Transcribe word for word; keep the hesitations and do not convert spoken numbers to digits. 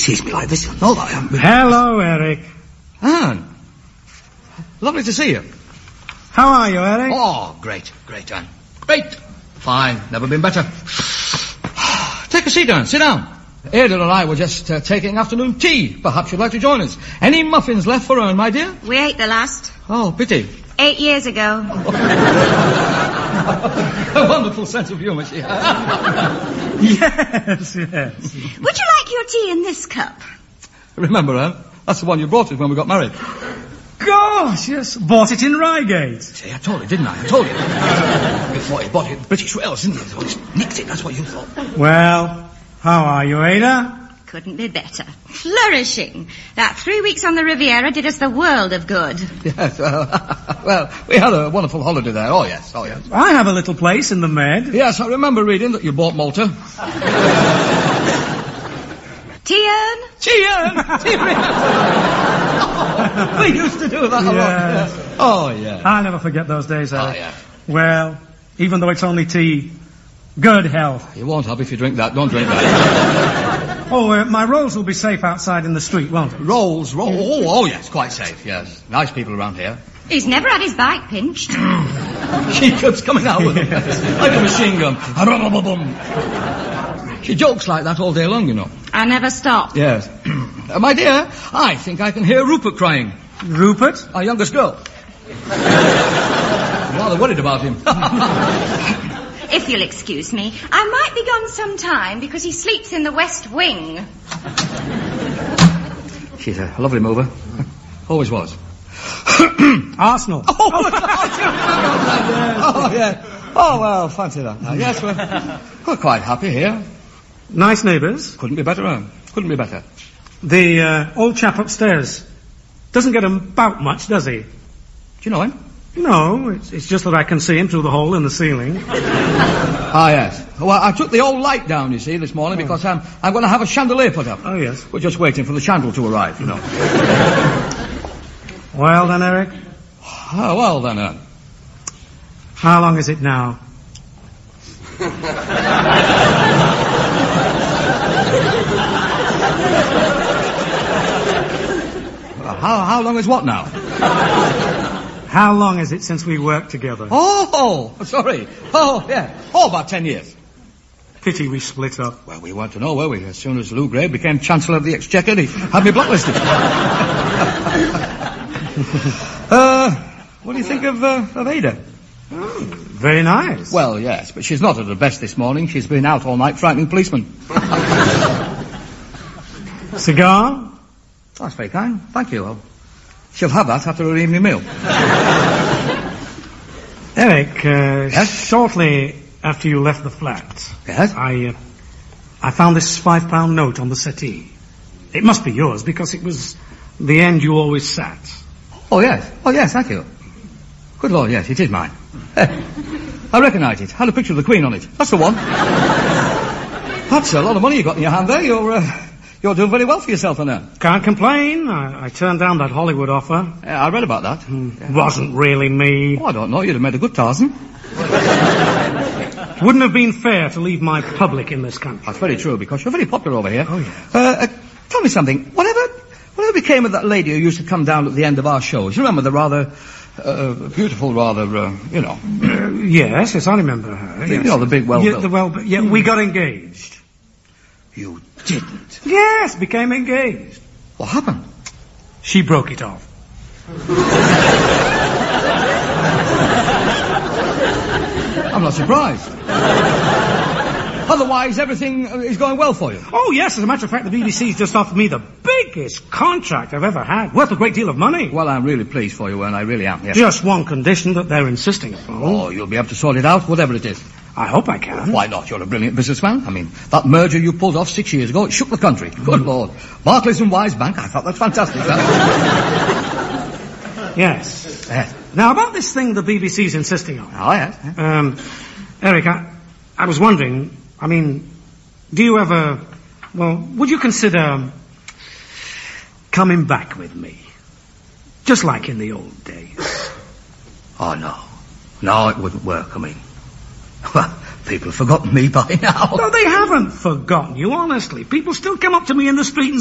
sees me like this, you'll know that I haven't been... Hello, Eric. Anne. Lovely to see you. How are you, Eric? Oh, great, great, Anne. Great. Fine, never been better. Take a seat, Anne, sit down. Ada and I were just uh, taking afternoon tea. Perhaps you'd like to join us. Any muffins left for Anne, my dear? We ate the last. Oh, pity. Eight years ago. A wonderful sense of humour she has. Yes, yes. Would you like your tea in this cup? Remember, Anne, that's the one you brought us when we got married. Gosh, yes. Bought it in Reigate. See, I told you, didn't I? I told you. You thought you bought it in British Rails, didn't you? You just nicked it, that's what you thought. Well, how are you, Ada? Couldn't be better. Flourishing. That three weeks on the Riviera did us the world of good. Yes, well, well, we had a wonderful holiday there. Oh, yes, oh, yes. I have a little place in the Med. Yes, I remember reading that you bought Malta. Tea-urn? Tea-urn! We used to do that a lot. Yes. Yes. Oh, yeah. I'll never forget those days, Eric. Oh, yeah. Well, even though it's only tea, good health. You won't have if you drink that. Don't drink that. Oh, uh, my rolls will be safe outside in the street, won't it? Rolls, rolls. Oh, oh, yes, quite safe, yes. Nice people around here. He's never had his bike pinched. She keeps coming out with it like a machine gun. She jokes like that all day long, you know. I never stop. Yes. uh, my dear, I think I can hear Rupert crying. Rupert? Our youngest girl. I'm rather worried about him. If you'll excuse me, I might be gone some time because he sleeps in the West Wing. She's a lovely mover. Always was. Arsenal. Oh, oh, yeah. Oh, well, fancy that. Uh, yes, we're, we're quite happy here. Nice neighbours. Couldn't be better, uh, couldn't be better. The uh, old chap upstairs doesn't get about much, does he? Do you know him? No, it's, it's just that I can see him through the hole in the ceiling. Ah, yes. Well, I took the old light down, you see, this morning oh. because I'm, I'm going to have a chandelier put up. Oh, yes. We're just waiting for the chandle to arrive, you know. Well, then, Eric? Oh, well, then, uh... How long is it now? how, how long is what now? How long is it since we worked together? Oh, oh, sorry. Oh, yeah. Oh, about ten years. Pity we split up. Well, we weren't to know, were we? As soon as Lou Gray became Chancellor of the Exchequer, he had me blacklisted. uh, what do you think of, uh, of Ada? Oh, very nice. Well, yes, but she's not at her best this morning. She's been out all night frightening policemen. Cigar? That's very kind. Thank you. I'll... She'll have that after her evening meal. Eric, uh, yes? Shortly after you left the flat, yes? I, uh, I found this five pound note on the settee. It must be yours because it was the end you always sat. Oh, yes. Oh, yes, thank you. Good Lord, yes, it is mine. I recognise it. Had a picture of the Queen on it. That's the one. That's a lot of money you got in your hand there. You're, uh, you're doing very well for yourself on that. Can't complain. I, I turned down that Hollywood offer. Yeah, I read about that. Mm, yeah. Wasn't really me. Oh, I don't know. You'd have made a good Tarzan. Wouldn't have been fair to leave my public in this country. That's very true, because you're very popular over here. Oh, yeah. Uh, uh, tell me something. Whatever, whatever became of that lady who used to come down at the end of our shows? You remember the rather... Uh, beautiful, rather, uh, you know. Uh, yes, yes, I remember her. The, yes. You know, the big well yeah, the well Yeah, mm. we got engaged. You didn't? Yes, became engaged. What happened? She broke it off. I'm not surprised. Otherwise, everything is going well for you. Oh, yes. As a matter of fact, the B B C's just offered me the biggest contract I've ever had. Worth a great deal of money. Well, I'm really pleased for you, and I really am, yes. Just one condition that they're insisting upon. Oh, you'll be able to sort it out, whatever it is. I hope I can. Why not? You're a brilliant businessman. I mean, that merger you pulled off six years ago, it shook the country. Good Lord. Barclays and Wise Bank, I thought that's fantastic. That. Yes. Yes. Now, about this thing the B B C's insisting on. Oh, yes. Um, Eric, I, I was wondering... I mean, do you ever, well, would you consider coming back with me? Just like in the old days. Oh, no. No, it wouldn't work, I mean. Well, people have forgotten me by now. No, they haven't forgotten you, honestly. People still come up to me in the street and